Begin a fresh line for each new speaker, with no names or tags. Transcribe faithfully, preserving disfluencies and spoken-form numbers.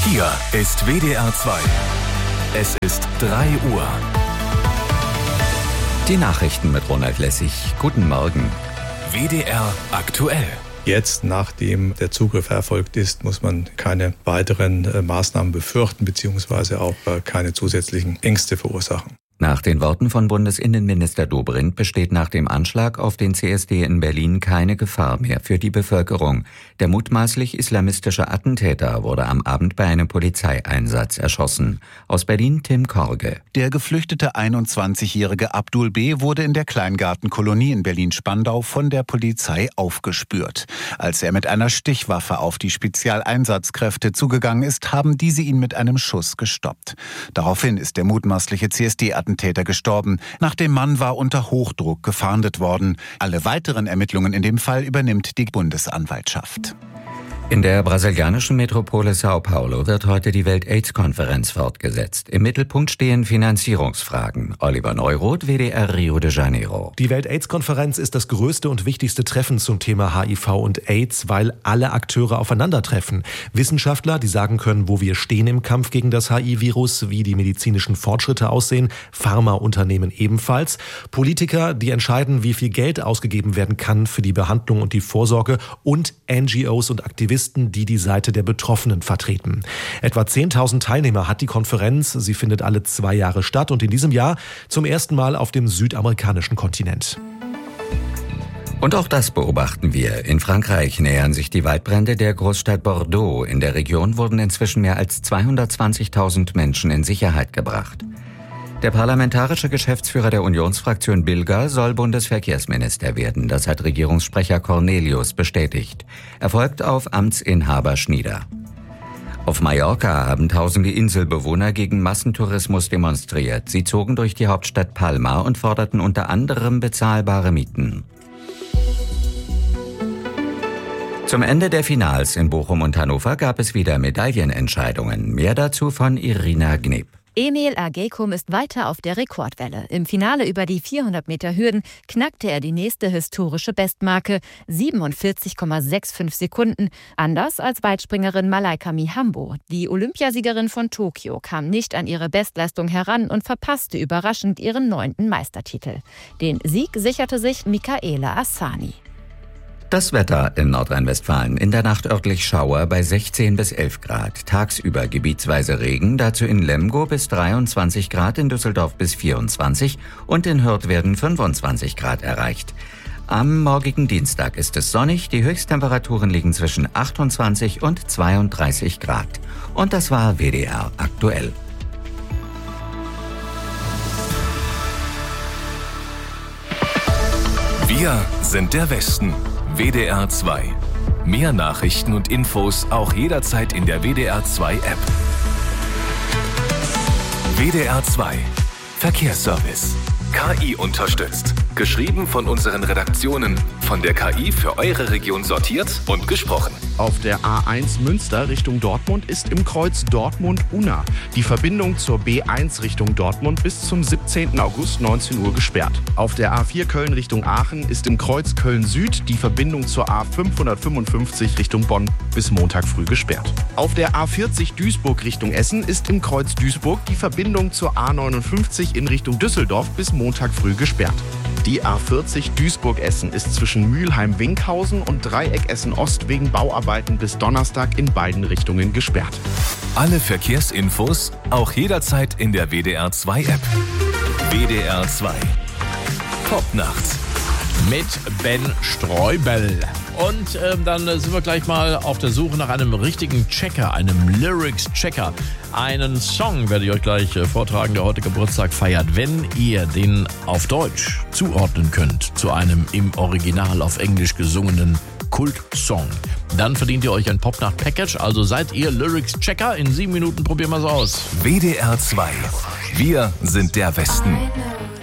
Hier ist W D R zwei. Es ist drei Uhr.
Die Nachrichten mit Ronald Lessig. Guten Morgen.
W D R aktuell.
Jetzt, nachdem der Zugriff erfolgt ist, muss man keine weiteren äh, Maßnahmen befürchten, beziehungsweise auch äh, keine zusätzlichen Ängste verursachen.
Nach den Worten von Bundesinnenminister Dobrindt besteht nach dem Anschlag auf den C S D in Berlin keine Gefahr mehr für die Bevölkerung. Der mutmaßlich islamistische Attentäter wurde am Abend bei einem Polizeieinsatz erschossen. Aus Berlin Tim Korge.
Der geflüchtete einundzwanzigjährige Abdul B. wurde in der Kleingartenkolonie in Berlin-Spandau von der Polizei aufgespürt. Als er mit einer Stichwaffe auf die Spezialeinsatzkräfte zugegangen ist, haben diese ihn mit einem Schuss gestoppt. Daraufhin ist der mutmaßliche C S D-Attentäter Täter gestorben. Nach dem Mann war unter Hochdruck gefahndet worden. Alle weiteren Ermittlungen in dem Fall übernimmt die Bundesanwaltschaft.
In der brasilianischen Metropole Sao Paulo wird heute die Welt-Aids-Konferenz fortgesetzt. Im Mittelpunkt stehen Finanzierungsfragen. Oliver Neuroth, W D R Rio de Janeiro.
Die Welt-Aids-Konferenz ist das größte und wichtigste Treffen zum Thema H I V und AIDS, weil alle Akteure aufeinandertreffen. Wissenschaftler, die sagen können, wo wir stehen im Kampf gegen das H I V-Virus, wie die medizinischen Fortschritte aussehen, Pharmaunternehmen ebenfalls. Politiker, die entscheiden, wie viel Geld ausgegeben werden kann für die Behandlung und die Vorsorge, und N G Os und Aktivisten, die die Seite der Betroffenen vertreten. Etwa zehntausend Teilnehmer hat die Konferenz. Sie findet alle zwei Jahre statt und in diesem Jahr zum ersten Mal auf dem südamerikanischen Kontinent.
Und auch das beobachten wir. In Frankreich nähern sich die Waldbrände der Großstadt Bordeaux. In der Region wurden inzwischen mehr als zweihundertzwanzigtausend Menschen in Sicherheit gebracht. Der parlamentarische Geschäftsführer der Unionsfraktion Bilger soll Bundesverkehrsminister werden. Das hat Regierungssprecher Cornelius bestätigt. Er folgt auf Amtsinhaber Schnieder. Auf Mallorca haben tausende Inselbewohner gegen Massentourismus demonstriert. Sie zogen durch die Hauptstadt Palma und forderten unter anderem bezahlbare Mieten. Zum Ende der Finals in Bochum und Hannover gab es wieder Medaillenentscheidungen. Mehr dazu von Irina Gneb.
Emil Agyekum ist weiter auf der Rekordwelle. Im Finale über die vierhundert Meter Hürden knackte er die nächste historische Bestmarke, siebenundvierzig Komma fünfundsechzig Sekunden, anders als Weitspringerin Malaika Mihambo. Die Olympiasiegerin von Tokio kam nicht an ihre Bestleistung heran und verpasste überraschend ihren neunten Meistertitel. Den Sieg sicherte sich Michaela Assani.
Das Wetter in Nordrhein-Westfalen. In der Nacht örtlich Schauer bei sechzehn bis elf Grad. Tagsüber gebietsweise Regen, dazu in Lemgo bis dreiundzwanzig Grad, in Düsseldorf bis vierundzwanzig und in Hürth werden fünfundzwanzig Grad erreicht. Am morgigen Dienstag ist es sonnig, die Höchsttemperaturen liegen zwischen achtundzwanzig und zweiunddreißig Grad. Und das war W D R aktuell.
Wir sind der Westen. W D R zwei. Mehr Nachrichten und Infos auch jederzeit in der W D R zwei App. W D R zwei. Verkehrsservice. K I unterstützt. Geschrieben von unseren Redaktionen. Von der K I für eure Region sortiert und gesprochen.
Auf der A eins Münster Richtung Dortmund ist im Kreuz Dortmund-Unna die Verbindung zur B eins Richtung Dortmund bis zum siebzehnten August neunzehn Uhr gesperrt. Auf der A vier Köln Richtung Aachen ist im Kreuz Köln-Süd die Verbindung zur A fünfhundertfünfundfünfzig Richtung Bonn bis Montag früh gesperrt. Auf der A vierzig Duisburg Richtung Essen ist im Kreuz Duisburg die Verbindung zur A neunundfünfzig in Richtung Düsseldorf bis Montag früh gesperrt. Die A vierzig Duisburg-Essen ist zwischen Mülheim-Winkhausen und Dreieck Essen-Ost wegen Bauarbeiten bis Donnerstag in beiden Richtungen gesperrt.
Alle Verkehrsinfos auch jederzeit in der W D R zwei App. W D R zwei. Popnacht.
Mit Ben Streubel. Und ähm, dann sind wir gleich mal auf der Suche nach einem richtigen Checker, einem Lyrics-Checker. Einen Song werde ich euch gleich äh, vortragen, der heute Geburtstag feiert. Wenn ihr den auf Deutsch zuordnen könnt zu einem im Original auf Englisch gesungenen Kult-Song, dann verdient ihr euch ein Popnacht-Package. Also seid ihr Lyrics-Checker. In sieben Minuten probieren wir es aus.
W D R zwei. Wir sind der Westen.